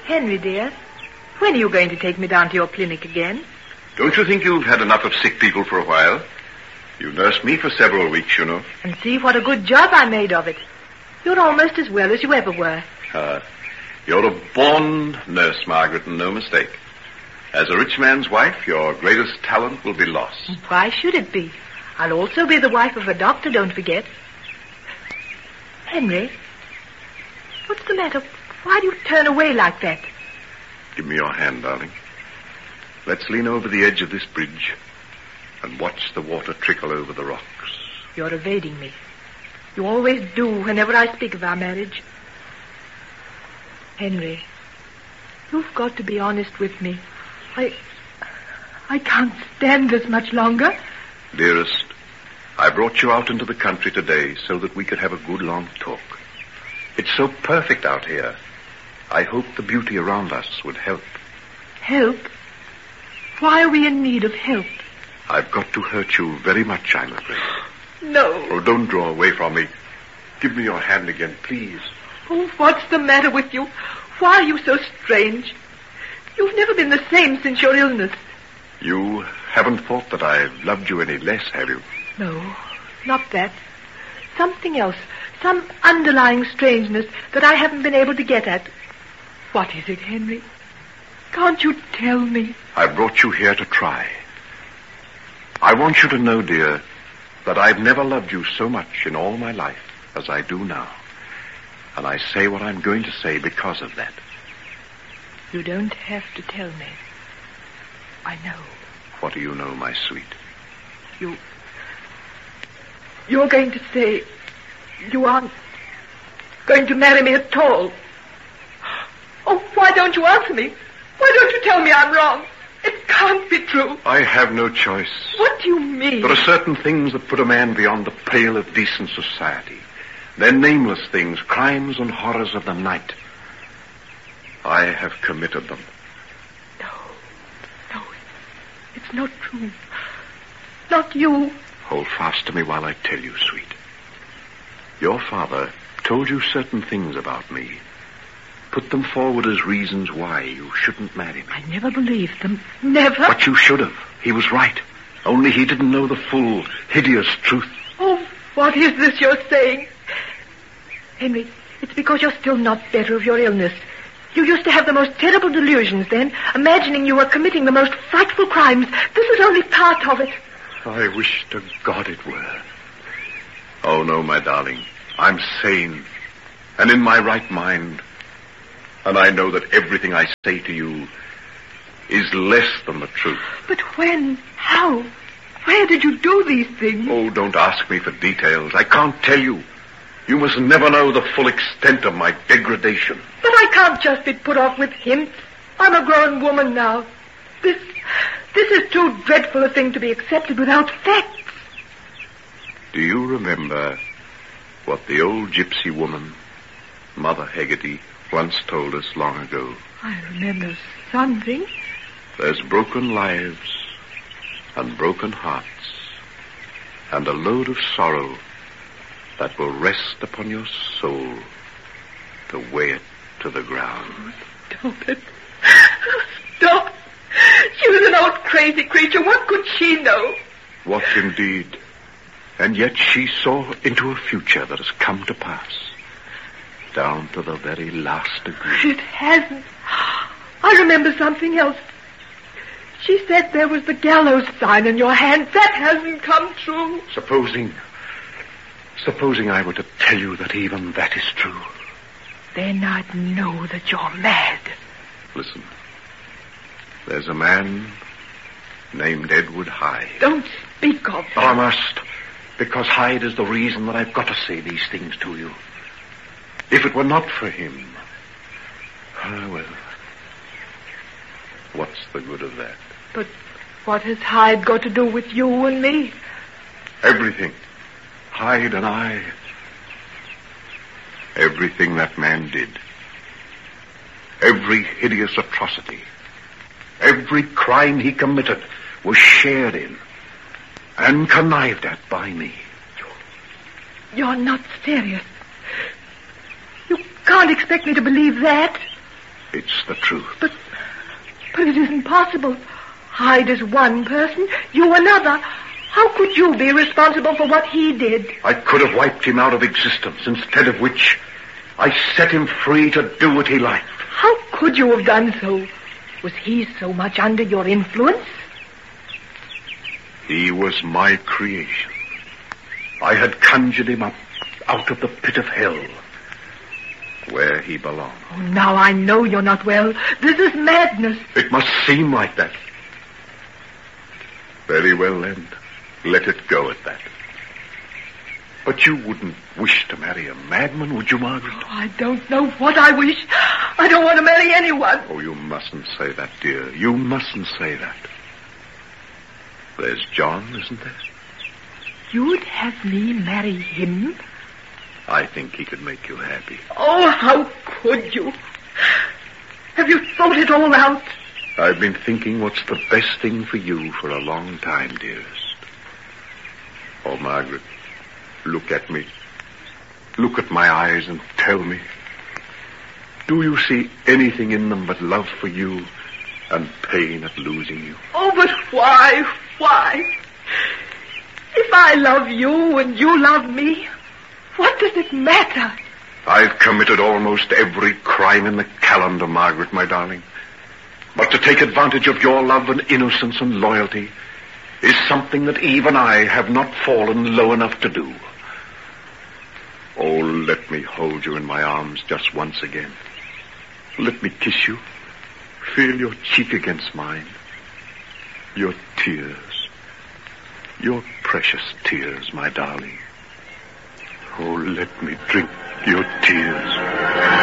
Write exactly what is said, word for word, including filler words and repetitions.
Henry, dear, when are you going to take me down to your clinic again? Don't you think you've had enough of sick people for a while? You nursed me for several weeks, you know. And see what a good job I made of it. You're almost as well as you ever were. Uh, you're a born nurse, Margaret, and no mistake. As a rich man's wife, your greatest talent will be lost. Why should it be? I'll also be the wife of a doctor, don't forget. Henry, what's the matter? Why do you turn away like that? Give me your hand, darling. Let's lean over the edge of this bridge and watch the water trickle over the rocks. You're evading me. You always do whenever I speak of our marriage. Henry, you've got to be honest with me. I... I can't stand this much longer. Dearest, I brought you out into the country today so that we could have a good long talk. It's so perfect out here. I hoped the beauty around us would help. Help? Why are we in need of help? I've got to hurt you very much, I'm afraid. No. Oh, don't draw away from me. Give me your hand again, please. Oh, what's the matter with you? Why are you so strange? You've never been the same since your illness. You haven't thought that I've loved you any less, have you? No, not that. Something else. Some underlying strangeness that I haven't been able to get at. What is it, Henry? Can't you tell me? I brought you here to try. I want you to know, dear, that I've never loved you so much in all my life as I do now. And I say what I'm going to say because of that. You don't have to tell me. I know. What do you know, my sweet? You... You're going to say you aren't going to marry me at all. Oh, why don't you answer me? Why don't you tell me I'm wrong? It can't be true. I have no choice. What do you mean? There are certain things that put a man beyond the pale of decent society. They're nameless things, crimes and horrors of the night. I have committed them. No, no, it's not true. Not you. Hold fast to me while I tell you, sweet. Your father told you certain things about me. Put them forward as reasons why you shouldn't marry me. I never believed them. Never. But you should have. He was right. Only he didn't know the full, hideous truth. Oh, what is this you're saying? Henry, it's because you're still not better of your illness. You used to have the most terrible delusions then, imagining you were committing the most frightful crimes. This is only part of it. I wish to God it were. Oh, no, my darling. I'm sane and in my right mind. And I know that everything I say to you is less than the truth. But when? How? Where did you do these things? Oh, don't ask me for details. I can't tell you. You must never know the full extent of my degradation. But I can't just be put off with hints. I'm a grown woman now. This, this is too dreadful a thing to be accepted without facts. Do you remember what the old gypsy woman, Mother Heggerty, once told us long ago? I remember something. There's broken lives and broken hearts and a load of sorrow that will rest upon your soul to weigh it to the ground. Stop it. Stop. She was an old crazy creature. What could she know? What indeed? And yet she saw into a future that has come to pass. Down to the very last degree. It hasn't. I remember something else. She said there was the gallows sign in your hand. That hasn't come true. Supposing... Supposing I were to tell you that even that is true. Then I'd know that you're mad. Listen. There's a man named Edward Hyde. Don't speak of him. Oh, I must. Because Hyde is the reason that I've got to say these things to you. If it were not for him... Ah, well... What's the good of that? But what has Hyde got to do with you and me? Everything. Hyde and I... Everything that man did. Every hideous atrocity. Every crime he committed was shared in and connived at by me. You're not serious. You can't expect me to believe that. It's the truth. But, but it isn't possible. Hyde is one person, you another. How could you be responsible for what he did? I could have wiped him out of existence, instead of which I set him free to do what he liked. How could you have done so? Was he so much under your influence? He was my creation. I had conjured him up out of the pit of hell, where he belonged. Oh, now I know you're not well. This is madness. It must seem like that. Very well, then. Let it go at that. But you wouldn't wish to marry a madman, would you, Margaret? Oh, I don't know what I wish. I don't want to marry anyone. Oh, you mustn't say that, dear. You mustn't say that. There's John, isn't there? You'd have me marry him? I think he could make you happy. Oh, how could you? Have you thought it all out? I've been thinking what's the best thing for you for a long time, dearest. Oh, Margaret, look at me. Look at my eyes and tell me. Do you see anything in them but love for you and pain at losing you? Oh, but why? Why? If I love you and you love me, what does it matter? I've committed almost every crime in the calendar, Margaret, my darling. But to take advantage of your love and innocence and loyalty is something that even I have not fallen low enough to do. Oh, let me hold you in my arms just once again. Let me kiss you. Feel your cheek against mine. Your tears. Your precious tears, my darling. Oh, let me drink your tears.